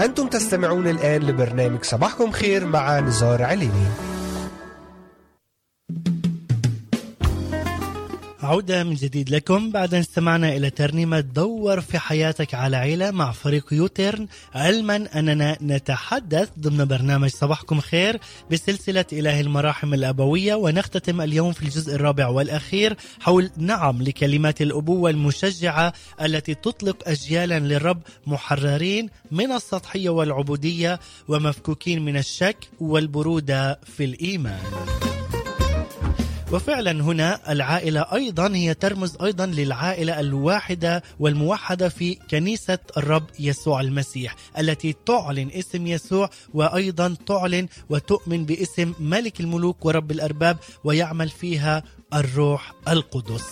أنتم تستمعون الآن لبرنامج صباحكم خير مع نزار عليني. عودة من جديد لكم بعد أن استمعنا إلى ترنيمة دور في حياتك على عيلة مع فريق يوتيرن، علما أننا نتحدث ضمن برنامج صباحكم خير بسلسلة إله المراحم الأبوية، ونختتم اليوم في الجزء الرابع والأخير حول نعم لكلمات الأبوة المشجعة التي تطلق أجيالا للرب محررين من السطحية والعبودية ومفكوكين من الشك والبرودة في الإيمان. وفعلا هنا العائلة أيضا هي ترمز أيضا للعائلة الواحدة والموحدة في كنيسة الرب يسوع المسيح التي تعلن اسم يسوع وأيضا تعلن وتؤمن باسم ملك الملوك ورب الأرباب ويعمل فيها الروح القدس.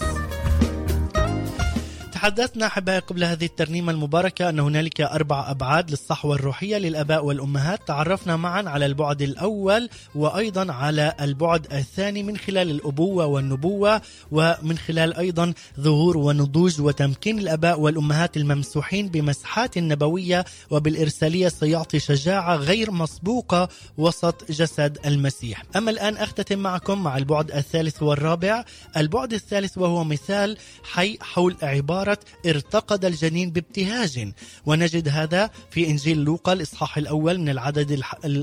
تحدثنا أحبائي قبل هذه الترنيمة المباركة أن هنالك 4 أبعاد للصحوة الروحية للآباء والأمهات. تعرفنا معا على البعد الأول وأيضا على البعد الثاني من خلال الأبوة والنبوة، ومن خلال أيضا ظهور ونضوج وتمكين الآباء والأمهات الممسوحين بمسحات النبوية وبالإرسالية سيعطي شجاعة غير مسبوقة وسط جسد المسيح. أما الآن أختتم معكم مع البعد الثالث والرابع. البعد الثالث وهو مثال حي حول عبارة ارتقد الجنين بابتهاج، ونجد هذا في إنجيل لوقا الإصحاح الأول من العدد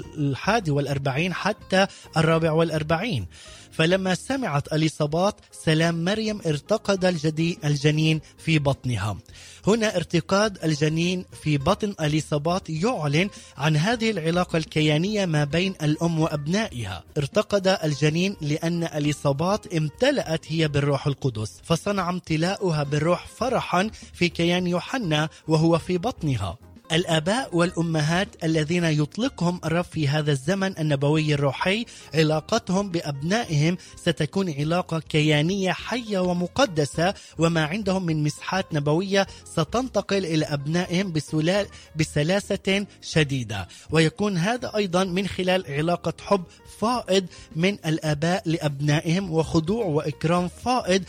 41 حتى 44. فلما سمعت أليصابات سلام مريم ارتقد الجنين في بطنها. هنا ارتقاد الجنين في بطن أليصابات يعلن عن هذه العلاقة الكيانية ما بين الأم وأبنائها. ارتقد الجنين لأن أليصابات امتلأت هي بالروح القدس، فصنع امتلاؤها بالروح فرحا في كيان يوحنا وهو في بطنها. الآباء والأمهات الذين يطلقهم الرب في هذا الزمن النبوي الروحي علاقتهم بأبنائهم ستكون علاقة كيانية حية ومقدسة، وما عندهم من مسحات نبوية ستنتقل إلى أبنائهم بسلاسة شديدة، ويكون هذا أيضا من خلال علاقة حب فائض من الآباء لأبنائهم وخضوع وإكرام فائض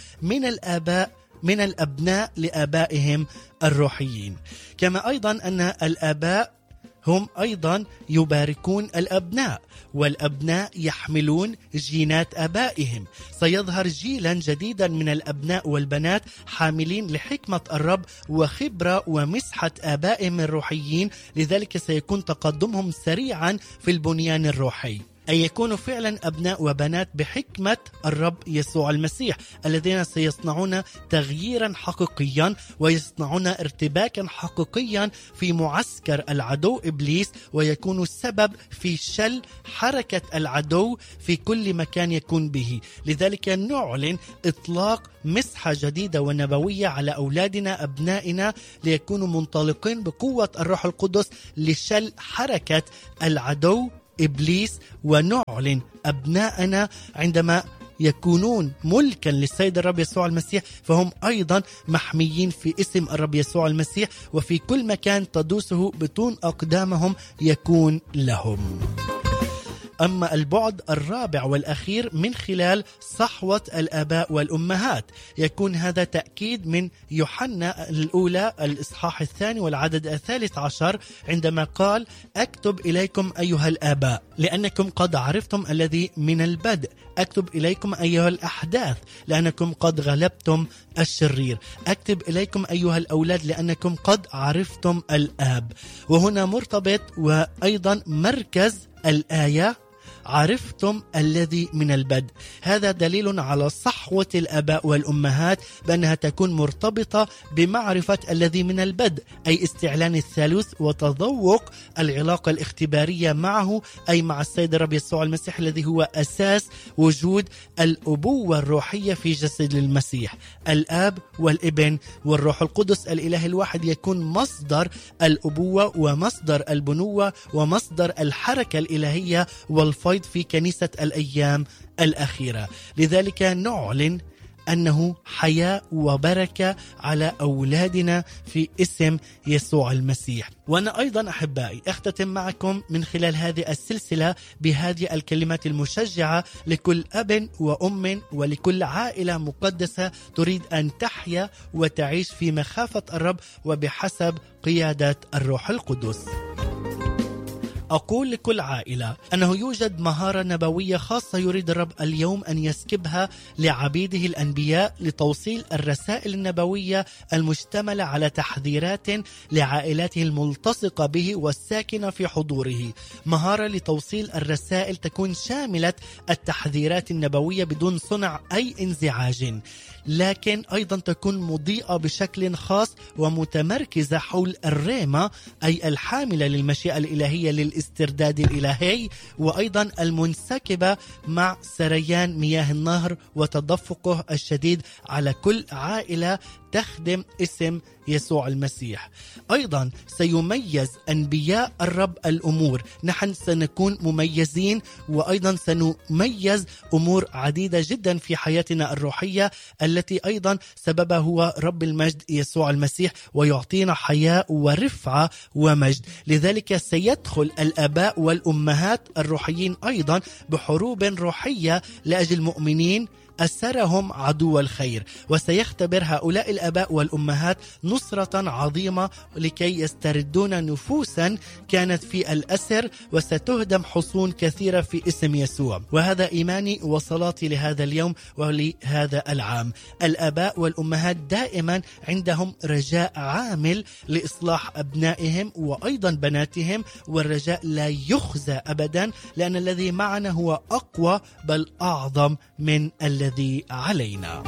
من الأبناء لآبائهم الروحيين. كما أيضا أن الآباء هم أيضا يباركون الأبناء، والأبناء يحملون جينات آبائهم. سيظهر جيلا جديدا من الأبناء والبنات حاملين لحكمة الرب وخبرة ومسحة آبائهم الروحيين، لذلك سيكون تقدمهم سريعا في البنيان الروحي، أن يكونوا فعلا أبناء وبنات بحكمة الرب يسوع المسيح الذين سيصنعون تغييرا حقيقيا ويصنعون ارتباكا حقيقيا في معسكر العدو إبليس، ويكونوا السبب في شل حركة العدو في كل مكان يكون به. لذلك نعلن إطلاق مسحة جديدة ونبوية على أولادنا أبنائنا ليكونوا منطلقين بقوة الروح القدس لشل حركة العدو إبليس. ونعلن أبناءنا عندما يكونون ملكا للسيد الرب يسوع المسيح فهم أيضا محميين في اسم الرب يسوع المسيح، وفي كل مكان تدوسه بطون أقدامهم يكون لهم. أما البعد الرابع والأخير من خلال صحوة الآباء والأمهات، يكون هذا تأكيد من يوحنا الأولى الإصحاح 2 والعدد 13 عندما قال: أكتب إليكم أيها الآباء لأنكم قد عرفتم الذي من البدء، أكتب إليكم أيها الأحداث لأنكم قد غلبتم الشرير، أكتب إليكم أيها الأولاد لأنكم قد عرفتم الآب. وهنا مرتبط وأيضا مركز الآية عرفتم الذي من البدء. هذا دليل على صحوة الآباء والأمهات بأنها تكون مرتبطة بمعرفة الذي من البدء، أي استعلان الثالوث وتذوق العلاقة الاختبارية معه، أي مع السيد الرب يسوع المسيح الذي هو أساس وجود الأبوة الروحية في جسد المسيح. الآب والابن والروح القدس الإله الواحد يكون مصدر الأبوة ومصدر البنوة ومصدر الحركة الإلهية والفيض في كنيسة الأيام الأخيرة. لذلك نعلن أنه حياة وبركة على أولادنا في اسم يسوع المسيح. وأنا أيضا أحبائي أختتم معكم من خلال هذه السلسلة بهذه الكلمات المشجعة لكل أب وأم ولكل عائلة مقدسة تريد أن تحيا وتعيش في مخافة الرب وبحسب قيادة الروح القدس. أقول لكل عائلة أنه يوجد مهارة نبوية خاصة يريد الرب اليوم أن يسكبها لعبيده الأنبياء لتوصيل الرسائل النبوية المشتملة على تحذيرات لعائلاته الملتصقة به والساكنة في حضوره. مهارة لتوصيل الرسائل تكون شاملة التحذيرات النبوية بدون صنع أي انزعاج، لكن أيضا تكون مضيئة بشكل خاص ومتمركزة حول الريمة، أي الحاملة للمشيئة الإلهية للاسترداد الإلهي، وأيضا المنسكبة مع سريان مياه النهر وتدفقه الشديد على كل عائلة تخدم اسم يسوع المسيح. أيضا سيميز أنبياء الرب الأمور، نحن سنكون مميزين، وأيضا سنميز أمور عديدة جدا في حياتنا الروحية التي أيضا سببها هو رب المجد يسوع المسيح، ويعطينا حياة ورفعة ومجد. لذلك سيدخل الآباء والأمهات الروحيين أيضا بحروب روحية لأجل المؤمنين أسرهم عدو الخير، وسيختبر هؤلاء الآباء والأمهات نصرة عظيمة لكي يستردون نفوسا كانت في الأسر، وستهدم حصون كثيرة في اسم يسوع. وهذا إيماني وصلاتي لهذا اليوم ولهذا العام. الآباء والأمهات دائما عندهم رجاء عامل لإصلاح أبنائهم وأيضا بناتهم، والرجاء لا يخزى أبدا، لأن الذي معنا هو أقوى بل أعظم من الذي علينا.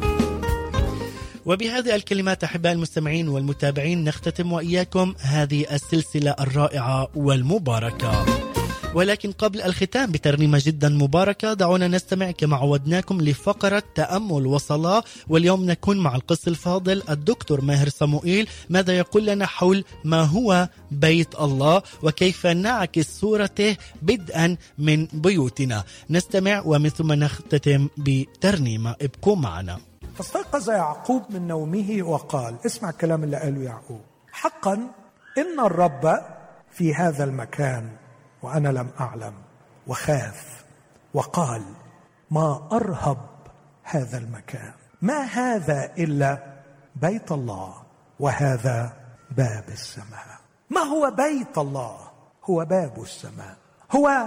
وبهذه الكلمات أحباء المستمعين والمتابعين نختتم وإياكم هذه السلسلة الرائعة والمباركة. ولكن قبل الختام بترنيمة جدا مباركة دعونا نستمع كما عودناكم لفقرة تأمل وصلاة، واليوم نكون مع القس الفاضل الدكتور ماهر صموئيل. ماذا يقول لنا حول ما هو بيت الله وكيف نعكس صورته بدءا من بيوتنا؟ نستمع ومن ثم نختتم بترنيمة. ابقوا معنا. فاستيقظ يعقوب من نومه وقال، اسمع الكلام اللي قاله يعقوب: حقا إن الرب في هذا المكان وأنا لم أعلم، وخاف وقال ما أرهب هذا المكان، ما هذا إلا بيت الله وهذا باب السماء. ما هو بيت الله؟ هو باب السماء، هو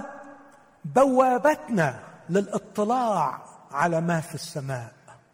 بوابتنا للاطلاع على ما في السماء،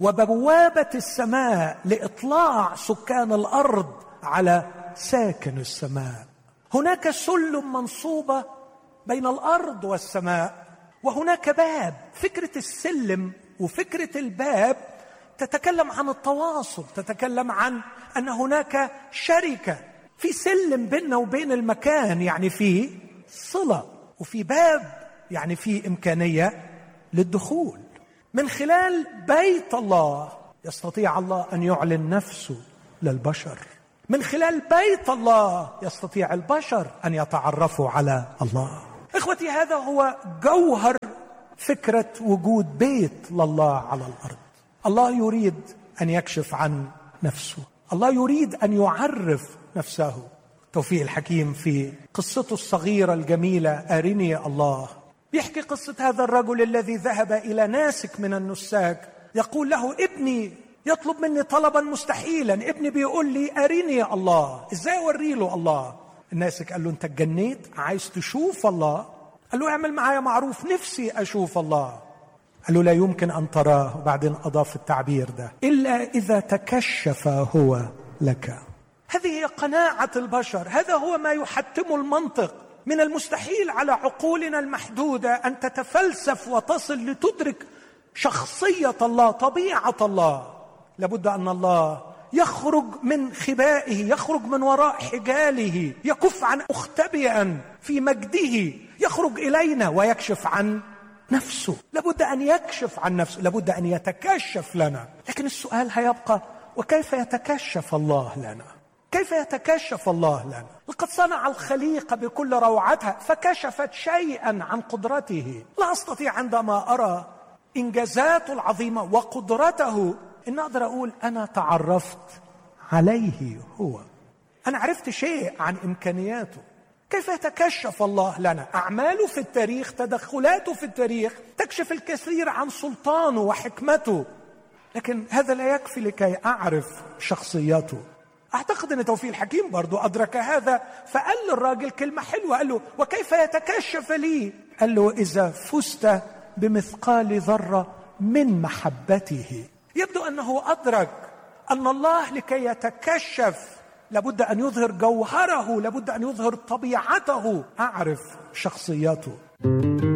وبوابة السماء لإطلاع سكان الأرض على ساكن السماء. هناك سلم منصوبة بين الأرض والسماء، وهناك باب. فكرة السلم وفكرة الباب تتكلم عن التواصل، تتكلم عن أن هناك شركة، في سلم بيننا وبين المكان، يعني في صلة، وفي باب يعني في إمكانية للدخول. من خلال بيت الله يستطيع الله أن يعلن نفسه للبشر. من خلال بيت الله يستطيع البشر أن يتعرفوا على الله. إخوتي، هذا هو جوهر فكرة وجود بيت لله على الأرض. الله يريد أن يكشف عن نفسه، الله يريد أن يعرف نفسه. توفيق الحكيم في قصته الصغيرة الجميلة أرني الله بيحكي قصة هذا الرجل الذي ذهب إلى ناسك من النساك، يقول له ابني يطلب مني طلبا مستحيلا، ابني بيقول لي أرني الله، إزاي أوري له الله؟ الناسك قال له أنت اتجنيت؟ عايز تشوف الله؟ قال له اعمل معايا معروف، نفسي أشوف الله. قال له لا يمكن أن تراه. وبعدين أضاف التعبير ده: إلا إذا تكشف هو لك. هذه هي قناعة البشر، هذا هو ما يحتم المنطق. من المستحيل على عقولنا المحدودة أن تتفلسف وتصل لتدرك شخصية الله، طبيعة الله. لابد أن الله يخرج من خبائه، يخرج من وراء حجاله، يكف عن مختبئا في مجده، يخرج إلينا ويكشف عن نفسه. لابد أن يكشف عن نفسه، لابد أن يتكشف لنا. لكن السؤال هيبقى: وكيف يتكشف الله لنا؟ كيف يتكشف الله لنا؟ لقد صنع الخليقة بكل روعتها فكشفت شيئا عن قدرته. لا أستطيع عندما أرى إنجازاته العظيمة وقدرته إن أقدر أقول أنا تعرفت عليه هو، أنا عرفت شيء عن إمكانياته. كيف يتكشف الله لنا؟ أعماله في التاريخ، تدخلاته في التاريخ تكشف الكثير عن سلطانه وحكمته، لكن هذا لا يكفي لكي أعرف شخصيته. أعتقد أن توفيق الحكيم برضو أدرك هذا، فقال للراجل كلمة حلوة، قال له: وكيف يتكشف لي؟ قال له: إذا فزت بمثقال ذرة من محبته. يبدو أنه أدرك أن الله لكي يتكشف لابد أن يظهر جوهره، لابد أن يظهر طبيعته. أعرف شخصيته.